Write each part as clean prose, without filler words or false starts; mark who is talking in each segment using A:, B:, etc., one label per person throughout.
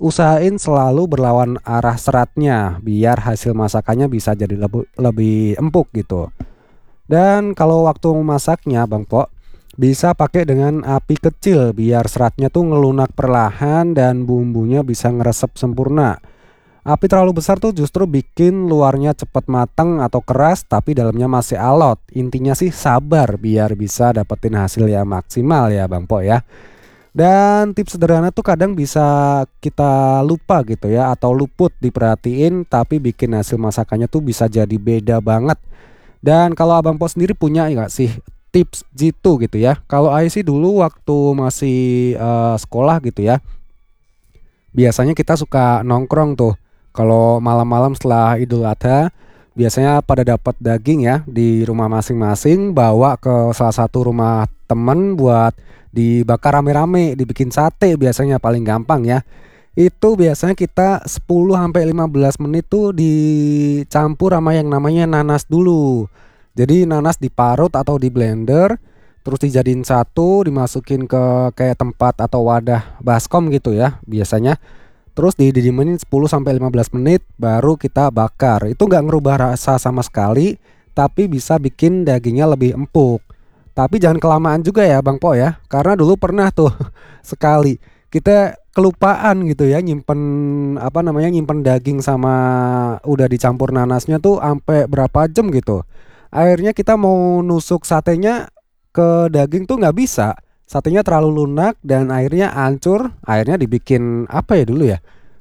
A: usahain selalu berlawan arah seratnya biar hasil masakannya bisa jadi lebih empuk gitu. Dan kalau waktu masaknya Bang Po, bisa pakai dengan api kecil biar seratnya tuh ngelunak perlahan dan bumbunya bisa ngeresep sempurna. Api terlalu besar tuh justru bikin luarnya cepat matang atau keras tapi dalamnya masih alot. Intinya sih sabar biar bisa dapetin hasil yang maksimal ya Bang Po ya. Dan tips sederhana tuh kadang bisa kita lupa gitu ya atau luput diperhatiin tapi bikin hasil masakannya tuh bisa jadi beda banget. Dan kalau Abang Po sendiri punya nggak sih tips jitu gitu ya? Kalau Ai sih dulu waktu masih sekolah gitu ya, biasanya kita suka nongkrong tuh. Kalau malam-malam setelah Idul Adha, biasanya pada dapat daging ya di rumah masing-masing, bawa ke salah satu rumah temen buat dibakar rame-rame, dibikin sate biasanya paling gampang ya. Itu biasanya kita 10 sampai 15 menit tuh dicampur sama yang namanya nanas dulu. Jadi nanas diparut atau di blender, terus dijadiin satu, dimasukin ke kayak tempat atau wadah baskom gitu ya biasanya. Terus didiemin 10 sampai 15 menit baru kita bakar. Itu nggak ngerubah rasa sama sekali, tapi bisa bikin dagingnya lebih empuk. Tapi jangan kelamaan juga ya Bang Po ya. Karena dulu pernah tuh sekali kita kelupaan gitu ya nyimpen nyimpen daging sama udah dicampur nanasnya tuh sampai berapa jam gitu. Akhirnya kita mau nusuk satenya ke daging tuh nggak bisa. Satenya terlalu lunak dan akhirnya hancur. Akhirnya dibikin apa ya dulu ya?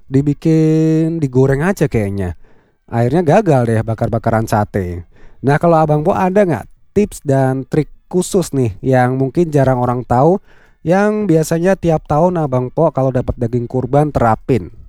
A: Dibikin digoreng aja kayaknya. Akhirnya gagal deh bakar-bakaran sate. Nah kalau Abang Po ada nggak tips dan trik khusus nih yang mungkin jarang orang tahu yang biasanya tiap tahun Abang Po kalau dapat daging kurban terapin?